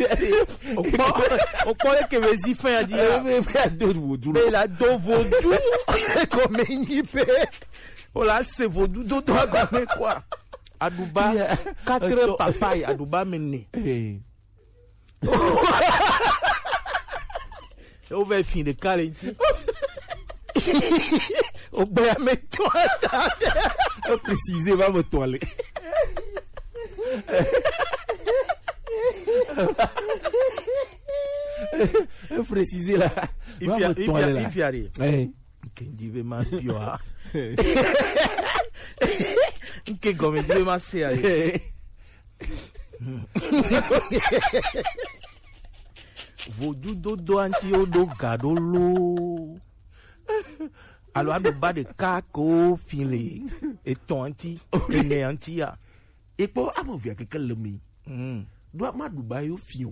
On croyait que les ifins a dit mais la do vaudou comme une oh là c'est vaudou dodo comme quoi Adouba 4 heures papaye Adouba mené on va finir de caler on va mettre toi préciser va me toiler préciser là il y a que dit ma pioa que comme dit ma c'est Vodou dodo anti odo gadolo alors ado ba de kako file et ton anti et ne anti ya et pour amo via que le mi doit ma Dubaï au fio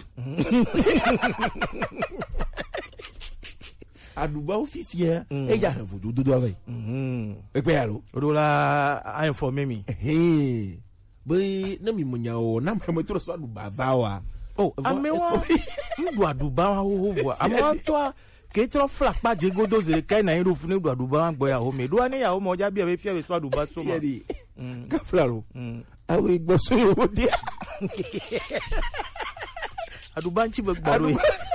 a Dubaï au fifia et ya vodou dodo avec et puis alors odola a informé mi be na mi munyao na me tro so Dubaï vawa oh amewa ndo Dubaï ho vo amo toi que tu flac pas de godo ze kai na iru fune do Dubaï gbo ya ho me do ani ya ho mo ja bia be fia be so Dubaï so ma ka flaro awe gbo so yo dia Dubaï ti be gbo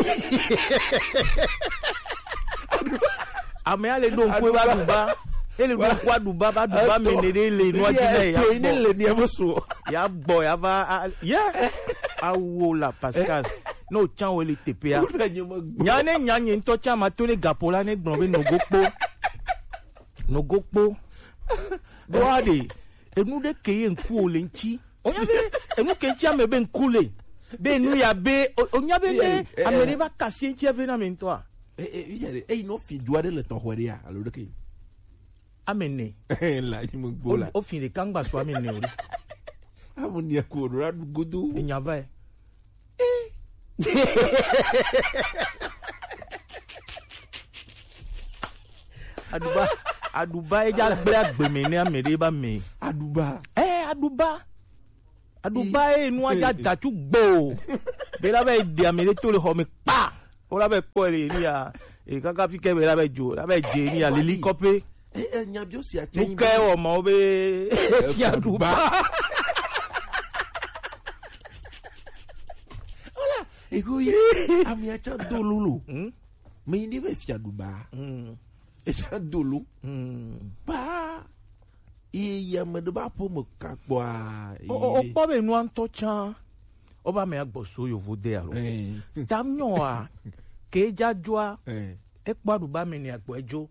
ame ale do nko ba Dubaï ele do kwa Dubaï ba Dubaï menere le no ajina ya to ni le ni amoso ya gbo ya ba yeah awo la Pascal no chan wele TPA nyane nyanye nto cha matole gapola ne gbon be no gokpo do ade enu de keye nku ole nchi onya be enu ke nchi amebe nkule be nu ya be onya be be amere ba kasi nchi ave na mento a no fi duade le to hweria alo de ke amene la ni mo gbola o fin de kangba so amene ori amoni ko ro adu godo enyava Aduba eja gbe agbeme ni amere ba me Aduba enu aja datu gbo be la be di amere to le ho me pa o la be ko le ni ya e kaka fi ke be la be jo la be je ni ya lili kope nya bi o si a chen mu ke o mo be fi Aduba Écoutez, ami a chan dololo. Mais il devait faire Dubaï. Et chan dolo. Bah. Et il y a me débat pour me kakwa. O pas be no anto chan. O ba me agboso yo vode alo. Tam nyo a ke jajwa. E pa Dubaï me ni agbo ejo.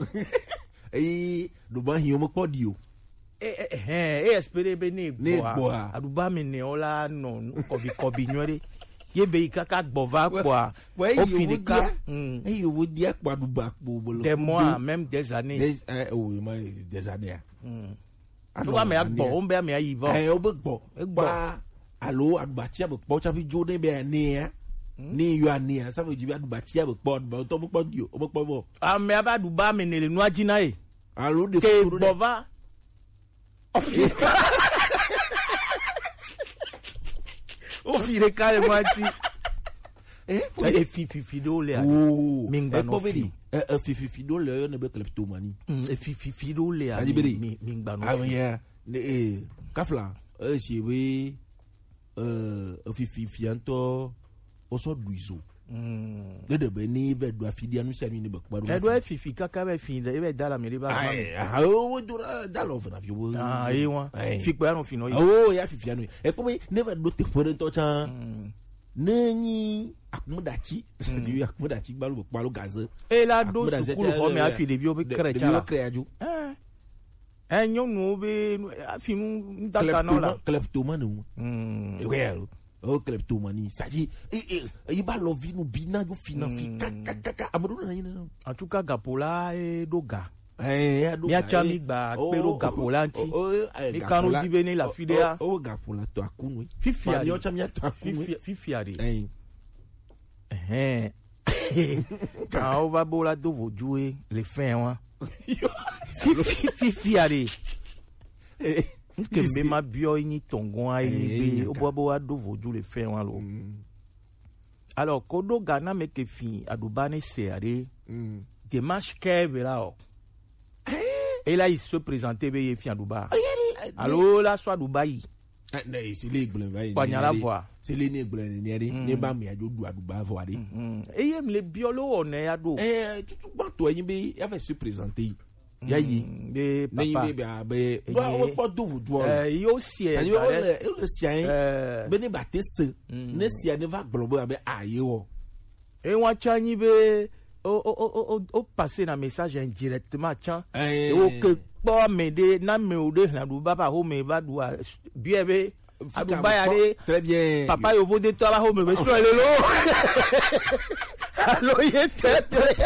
Dubaï hi o me podio. Espere be ni boa. Aduba me ne ola no kobi nywere. Yebe kaka gbova quoi au finika et vous dire quoi Dubaï pour des mois même des années des années tu vas me agbo on be me ayivo o be gbo allo adbatia be po chapi jode be ne ni yo ania ça veut dire adbatia be po to be po dio o be po vo me aba Dubaï me ne le no ajina e allo de gbova o fire kale mati fifi do le mingba no fifi do le ne be kleptomanie fifi do le mingba no ya kafla si we fifi fianto o so duizo de be ni be do afidi anu se mi ne be kparu e do fifi kaka be fin de be dala mi riba o do dala of na fi wo e won fi pe anu fi no ya fifi anu e ko me never do te for to chan nani akmudachi di akmudachi gbalu be kparu gaze e la do sukulu ko me afi de bi o be kreaju enyo nu be afi nu daka no la kleptomane e well o kleptomanie ça dit il va lovi nous bina yo fina fi kaka amadu na ina en tout cas gapola e doga mi achami gba pero gapola nti ni kanu dibeni la fidea o gapola to akunu fifia yo chami to akunu fifia de quand on va bola do vo jouer les fins wa fifia de que me ma bio ni tongon ai be o bobo ado voju le fe wan lo Alors, Kodo Ghana me ke fin Adubane Seade, démarche Kevela. Et là, il se présentait bien fin Aduba. Alors, là, soit Dubaï. C'est les Glenvay. C'est les Négblens, les Bami à Duba voir. Et il les biolo, on est à dos. Tout toi, il avait se présenter. Yayi, papa, pas d'où vous doit. Il y a aussi le sien, Bene Baptiste, ne s'y a ne va glober avec Ayo. Et on chani be au passer un message indirectement, tiens. Et au que pas m'aider, n'a me ou de la douba par où me va doit bien be. À Dubaï aller. Très bien. Papa, il vaut des toits là où me sur le lot. Alors, il est très.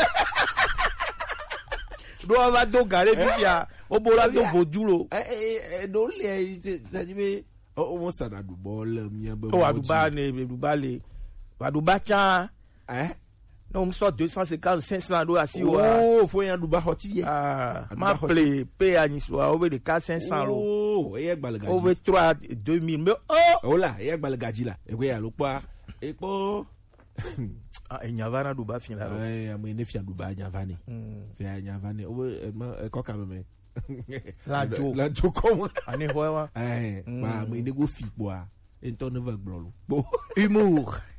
Doa va donc aller bien au bola do vodulo non les c'est-à-dire on ça na du bol mien o aduba le aduba cha non so 250 500 dollars assis faut y aduba hoti ma play pay ani so over de 500 oh e gbalgaji over 3 2000 mais oh là e gbalgaji là e we alopa e po Nyavana Duba fin là. Mais ne fia Duba Nyavani. C'est Nyavani. Quoi quand même. La jo comme. Ane quoi? Mais ne go fi bois. Et ton ne va blolo. Humour.